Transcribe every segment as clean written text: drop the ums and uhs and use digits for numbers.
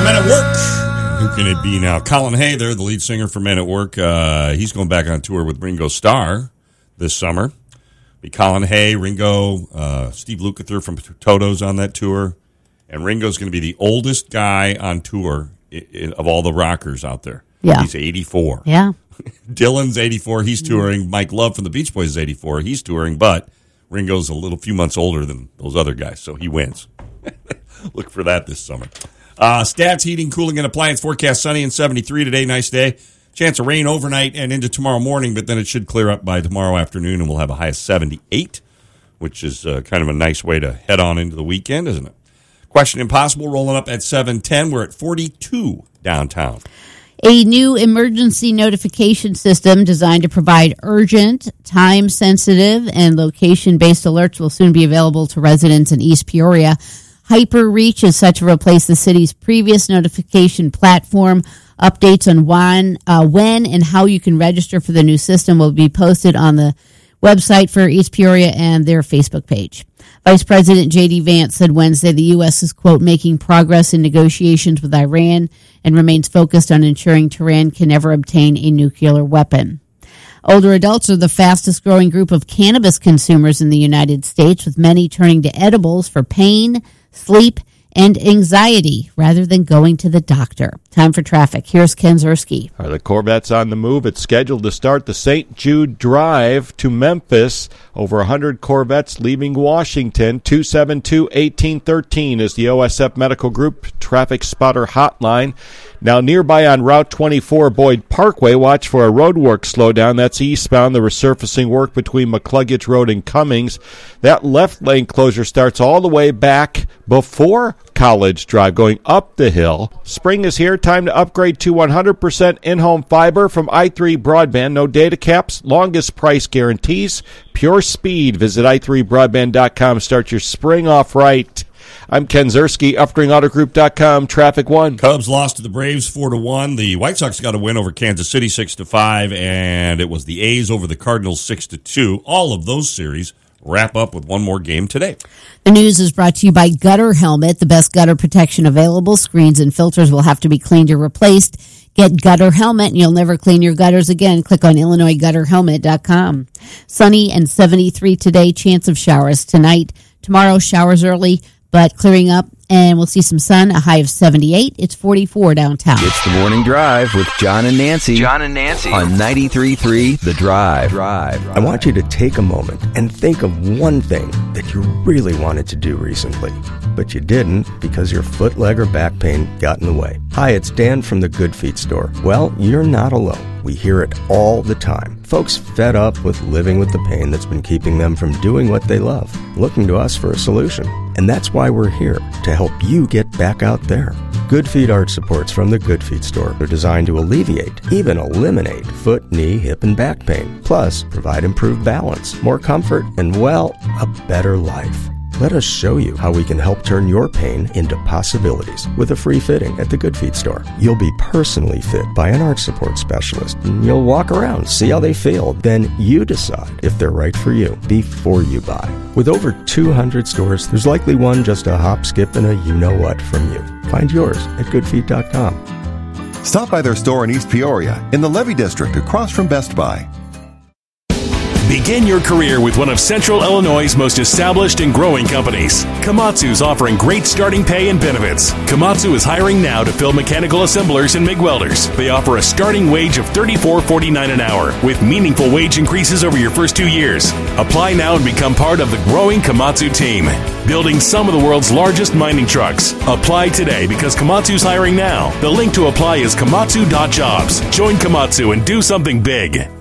Men at Work. Who can it be now? Colin Hay, there, the lead singer for Men at Work. He's going back on tour with Ringo Starr this summer. Be Colin Hay, Ringo, Steve Lukather from Toto's on that tour. And Ringo's going to be the oldest guy on tour of all the rockers out there. Yeah. He's 84. Yeah. Dylan's 84. He's touring. Mike Love from the Beach Boys is 84. He's touring, but Ringo's a few months older than those other guys, so he wins. Look for that this summer. Stats, heating, cooling, and appliance forecast. Sunny and 73 today. Nice day. Chance of rain overnight and into tomorrow morning, but then it should clear up by tomorrow afternoon, and we'll have a high of 78, which is kind of a nice way to head on into the weekend, isn't it? Question Impossible rolling up at 7:10. We're at 42 downtown. A new emergency notification system designed to provide urgent, time-sensitive, and location-based alerts will soon be available to residents in East Peoria. HyperReach is set to replace the city's previous notification platform. Updates on when and how you can register for the new system will be posted on the website for East Peoria and their Facebook page. Vice President J.D. Vance said Wednesday the U.S. is, quote, making progress in negotiations with Iran and remains focused on ensuring Tehran can never obtain a nuclear weapon. Older adults are the fastest growing group of cannabis consumers in the United States, with many turning to edibles for pain, sleep, and anxiety rather than going to the doctor. Time for traffic. Here's Ken Zerski. Are the Corvettes on the move? It's scheduled to start the St. Jude Drive to Memphis. Over 100 Corvettes leaving Washington. 272-1813 is the OSF Medical Group Traffic Spotter Hotline. Now, nearby on Route 24 Boyd Parkway, watch for a roadwork slowdown. That's eastbound, the resurfacing work between McCluggage Road and Cummings. That left lane closure starts all the way back before College Drive, going up the hill. Spring is here. Time to upgrade to 100% in-home fiber from i3 Broadband. No data caps, longest price guarantees, pure speed. Visit i3broadband.com. Start your spring off right. I'm Ken Zerski, UpstreamAutoGroup.com, Traffic 1. Cubs lost to the Braves 4-1. The White Sox got a win over Kansas City 6-5, and it was the A's over the Cardinals 6-2. All of those series wrap up with one more game today. The news is brought to you by Gutter Helmet, the best gutter protection available. Screens and filters will have to be cleaned or replaced. Get Gutter Helmet and you'll never clean your gutters again. Click on IllinoisGutterHelmet.com. Sunny and 73 today. Chance of showers tonight. Tomorrow, showers early, but clearing up, and we'll see some sun, a high of 78. It's 44 downtown. It's the Morning Drive with John and Nancy. John and Nancy. On 93.3 The Drive. I want you to take a moment and think of one thing that you really wanted to do recently, but you didn't because your foot, leg, or back pain got in the way. Hi, it's Dan from the Good Feet store. Well, you're not alone. We hear it all the time. Folks fed up with living with the pain that's been keeping them from doing what they love, looking to us for a solution. And that's why we're here, to help you get back out there. Good Feet arch supports from the Good Feet store are designed to alleviate, even eliminate, foot, knee, hip, and back pain. Plus, provide improved balance, more comfort, and, well, a better life. Let us show you how we can help turn your pain into possibilities with a free fitting at the Good Feet store. You'll be personally fit by an arch support specialist, and you'll walk around, see how they feel. Then you decide if they're right for you before you buy. With over 200 stores, there's likely one just a hop, skip, and a you-know-what from you. Find yours at goodfeet.com. Stop by their store in East Peoria in the Levy District across from Best Buy. Begin your career with one of Central Illinois' most established and growing companies. Komatsu's offering great starting pay and benefits. Komatsu is hiring now to fill mechanical assemblers and MIG welders. They offer a starting wage of $34.49 an hour with meaningful wage increases over your first 2 years. Apply now and become part of the growing Komatsu team, building some of the world's largest mining trucks. Apply today because Komatsu's hiring now. The link to apply is komatsu.jobs. Join Komatsu and do something big.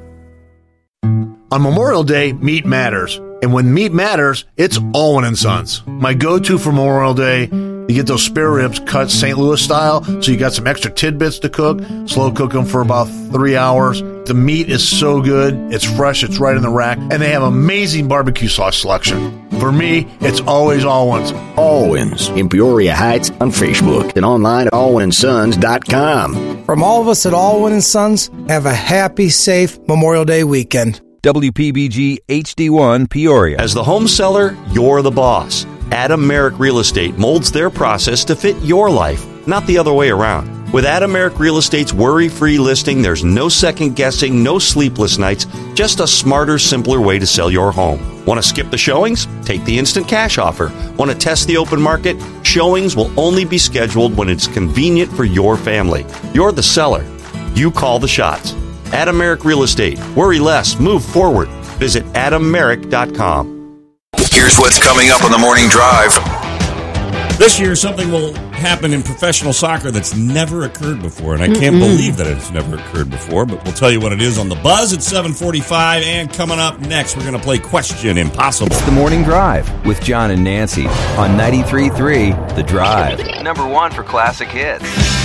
On Memorial Day, meat matters. And when meat matters, it's Alwyn & Sons. My go-to for Memorial Day, you get those spare ribs cut St. Louis style, so you got some extra tidbits to cook. Slow cook them for about 3 hours. The meat is so good. It's fresh. It's right in the rack. And they have amazing barbecue sauce selection. For me, it's always Alwyn's. Alwyn's in Peoria Heights on Facebook and online at alwynsons.com. From all of us at Alwyn & Sons, have a happy, safe Memorial Day weekend. WPBG HD1 Peoria. As the home seller, you're the boss. Adam Merrick Real Estate molds their process to fit your life. not the other way around. With Adameric Real Estate's worry-free listing, there's no second-guessing, no sleepless nights, just a smarter, simpler way to sell your home. Want to skip the showings? Take the instant cash offer. Want to test the open market? Showings will only be scheduled when it's convenient for your family. You're the seller. You call the shots. Adameric Real Estate. Worry less. Move forward. Visit adameric.com. Here's what's coming up on the morning drive. This year, something will happen in professional soccer that's never occurred before, and I can't believe that it's never occurred before, but we'll tell you what it is on The Buzz at 7:45, and coming up next, we're going to play Question Impossible. It's the Morning Drive with John and Nancy on 93.3 The Drive. #1 for classic hits.